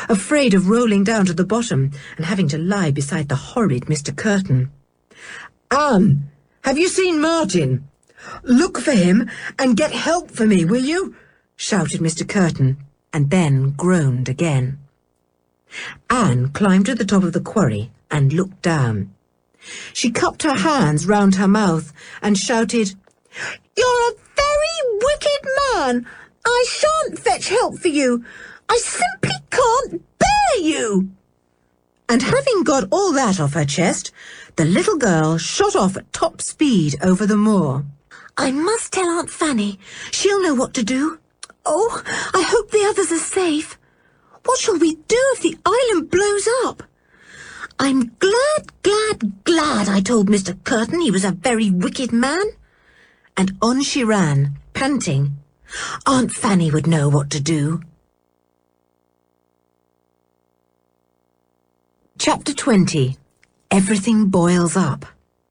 afraid of rolling down to the bottom and having to lie beside the horrid Mr. Curtain. "Anne, have you seen Martin? Look for him and get help for me, will you?" shouted Mr. Curtain, and then groaned again. Anne climbed to the top of the quarry and looked down. She cupped her hands round her mouth and shouted, "You're a very wicked man! I shan't fetch help for you! I simply can't bear you!" And having got all that off her chest, the little girl shot off at top speed over the moor. "I must tell Aunt Fanny. She'll know what to do. Oh, I hope the others are safe. What shall we do if the island blows up? I'm glad I told Mr. Curtain he was a very wicked man." And on she ran, panting. Aunt Fanny would know what to do. Chapter 20. Everything Boils Up.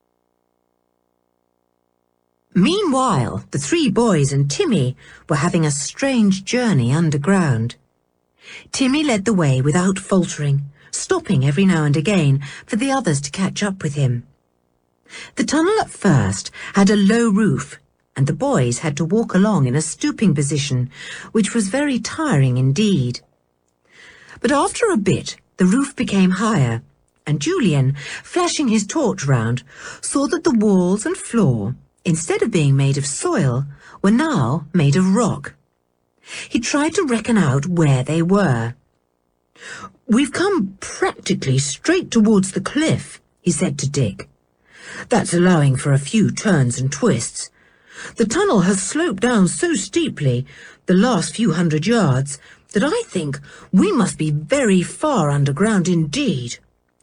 Meanwhile, the three boys and Timmy were having a strange journey underground. Timmy led the way without faltering, stopping every now and again for the others to catch up with him. The tunnel at first had a low roof, and the boys had to walk along in a stooping position, which was very tiring indeed. But after a bit, the roof became higher, and Julian, flashing his torch round, saw that the walls and floor, instead of being made of soil, were now made of rock. He tried to reckon out where they were. "We've come practically straight towards the cliff," he said to Dick. "That's allowing for a few turns and twists. The tunnel has sloped down so steeply, the last few 100 yards, that I think we must be very far underground indeed."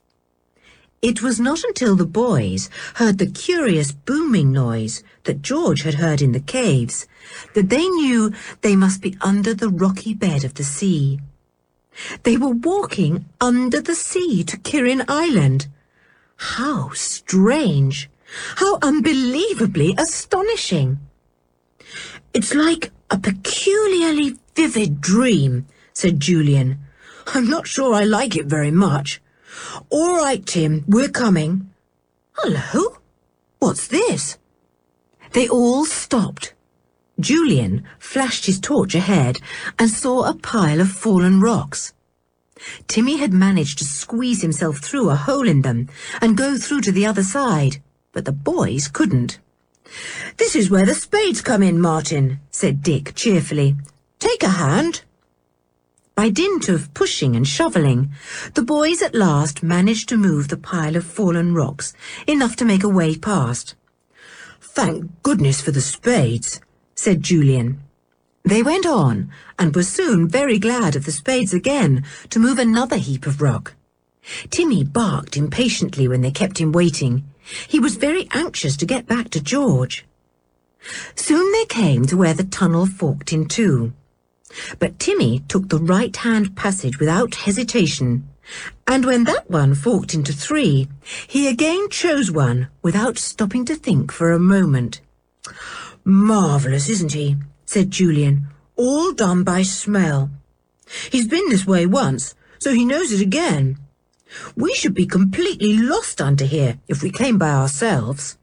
It was not until the boys heard the curious booming noise that George had heard in the caves that they knew they must be under the rocky bed of the sea. They were walking under the sea to Kirin Island. How strange! How unbelievably astonishing! "It's like a peculiarly vivid dream," said Julian. "I'm not sure I like it very much. All right, Tim, we're coming." "Hello? What's this?" They all stopped. Julian flashed his torch ahead and saw a pile of fallen rocks. Timmy had managed to squeeze himself through a hole in them and go through to the other side, but the boys couldn't. "This is where the spades come in, Martin," said Dick cheerfully. "Take a hand." By dint of pushing and shoveling, the boys at last managed to move the pile of fallen rocks enough to make a way past. "Thank goodness for the spades," said Julian. They went on and were soon very glad of the spades again to move another heap of rock. Timmy barked impatiently when they kept him waiting. He was very anxious to get back to George. Soon they came to where the tunnel forked in two. But Timmy took the right-hand passage without hesitation, and when that one forked into three, he again chose one without stopping to think for a moment. "Marvellous, isn't he?" said Julian. "All done by smell. He's been this way once, so he knows it again. We should be completely lost under here if we came by ourselves."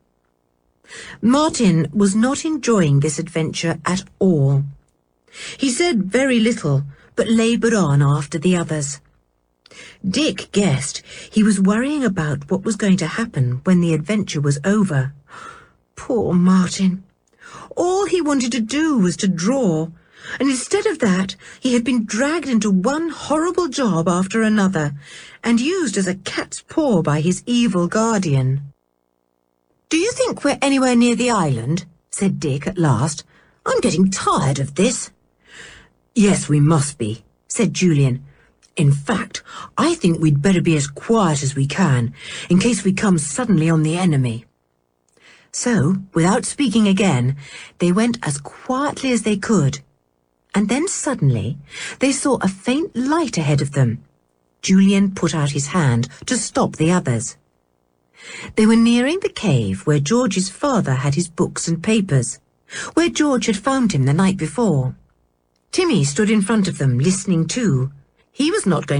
Martin was not enjoying this adventure at all. He said very little, but laboured on after the others. Dick guessed he was worrying about what was going to happen when the adventure was over. Poor Martin. All he wanted to do was to draw, and instead of that he had been dragged into one horrible job after another, and used as a cat's paw by his evil guardian. "Do you think we're anywhere near the island?" said Dick at last. "I'm getting tired of this." "Yes, we must be," said Julian. "In fact, I think we'd better be as quiet as we can, in case we come suddenly on the enemy." So, without speaking again, they went as quietly as they could, and then suddenly they saw a faint light ahead of them. Julian put out his hand to stop the others. They were nearing the cave where George's father had his books and papers, where George had found him the night before. Timmy stood in front of them, listening too. He was not going